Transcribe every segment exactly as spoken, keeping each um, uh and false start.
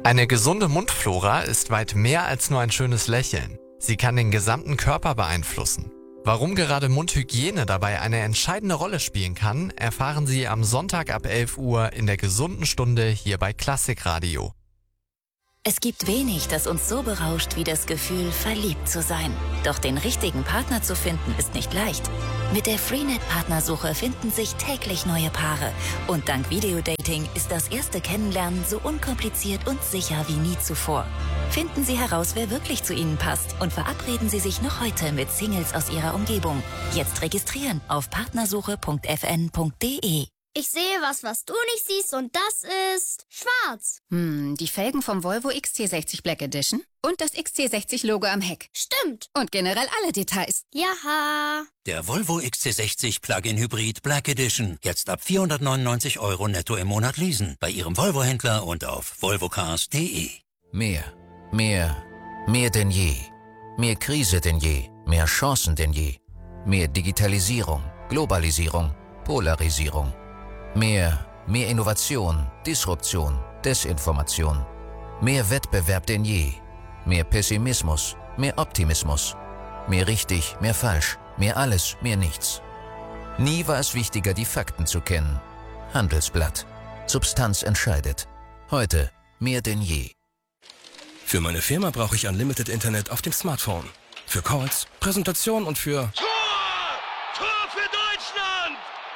Eine gesunde Mundflora ist weit mehr als nur ein schönes Lächeln. Sie kann den gesamten Körper beeinflussen. Warum gerade Mundhygiene dabei eine entscheidende Rolle spielen kann, erfahren Sie am Sonntag ab elf Uhr in der gesunden Stunde hier bei Klassikradio. Es gibt wenig, das uns so berauscht wie das Gefühl, verliebt zu sein. Doch den richtigen Partner zu finden, ist nicht leicht. Mit der Freenet-Partnersuche finden sich täglich neue Paare. Und dank Videodating ist das erste Kennenlernen so unkompliziert und sicher wie nie zuvor. Finden Sie heraus, wer wirklich zu Ihnen passt und verabreden Sie sich noch heute mit Singles aus Ihrer Umgebung. Jetzt registrieren auf partnersuche punkt f n punkt d e. Ich sehe was, was du nicht siehst, und das ist schwarz. Hm, die Felgen vom Volvo X C sechzig Black Edition und das X C sechzig Logo am Heck. Stimmt. Und generell alle Details. Jaha. Der Volvo X C sechzig Plug-in Hybrid Black Edition. Jetzt ab vierhundertneunundneunzig Euro netto im Monat leasen. Bei Ihrem Volvo-Händler und auf volvocars punkt d e. Mehr, mehr, mehr denn je. Mehr Krise denn je, mehr Chancen denn je. Mehr Digitalisierung, Globalisierung, Polarisierung. Mehr, mehr Innovation, Disruption, Desinformation. Mehr Wettbewerb denn je. Mehr Pessimismus, mehr Optimismus. Mehr richtig, mehr falsch, mehr alles, mehr nichts. Nie war es wichtiger, die Fakten zu kennen. Handelsblatt. Substanz entscheidet. Heute mehr denn je. Für meine Firma brauche ich Unlimited Internet auf dem Smartphone. Für Calls, Präsentationen und für... Tor! Tor für Deutschland!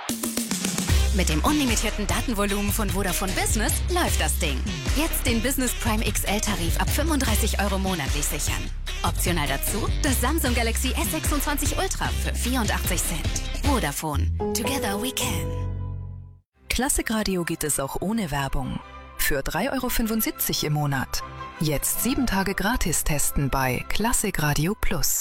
Mit dem unlimitierten Datenvolumen von Vodafone Business läuft das Ding. Jetzt den Business Prime X L-Tarif ab fünfunddreißig Euro monatlich sichern. Optional dazu das Samsung Galaxy S sechsundzwanzig Ultra für vierundachtzig Cent. Vodafone. Together we can. Klassikradio geht es auch ohne Werbung. Für drei Euro fünfundsiebzig im Monat. Jetzt sieben Tage gratis testen bei Klassikradio Plus.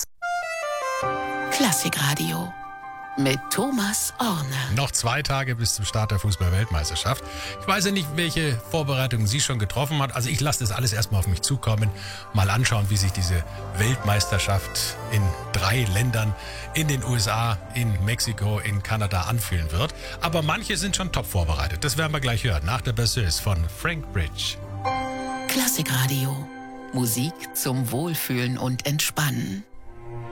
Klassikradio mit Thomas Orner. Noch zwei Tage bis zum Start der Fußball-Weltmeisterschaft. Ich weiß ja nicht, welche Vorbereitungen sie schon getroffen hat. Also ich lasse das alles erstmal auf mich zukommen. Mal anschauen, wie sich diese Weltmeisterschaft in drei Ländern, in den U S A, in Mexiko, in Kanada anfühlen wird. Aber manche sind schon top vorbereitet. Das werden wir gleich hören. Nach der Berceuse von Frank Bridge. Klassikradio. Musik zum Wohlfühlen und Entspannen.